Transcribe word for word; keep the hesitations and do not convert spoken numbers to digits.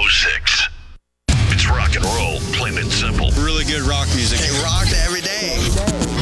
oh six. It's rock and roll, plain and simple. Really good rock music. It rocked every day.